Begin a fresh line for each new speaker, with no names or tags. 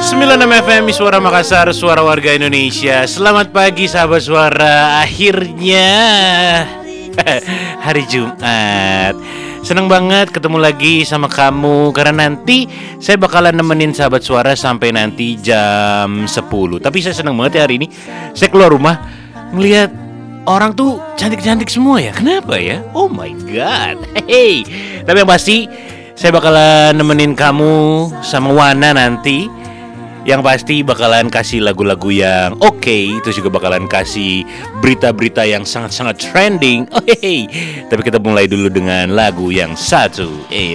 96 FM Suara Makassar, suara warga Indonesia. Selamat pagi sahabat suara. Akhirnya hari Jumat. Seneng banget ketemu lagi sama kamu. Karena nanti saya bakalan nemenin sahabat suara sampai nanti jam 10. Tapi saya seneng banget ya hari ini. Saya keluar rumah melihat orang tuh cantik-cantik semua ya. Kenapa ya? Oh my god. Hey. Tapi yang pasti saya bakalan nemenin kamu sama Wana nanti. Yang pasti bakalan kasih lagu-lagu yang oke. Terus juga bakalan kasih berita-berita yang sangat-sangat trending. Oh, hey. Tapi kita mulai dulu dengan lagu yang satu ini.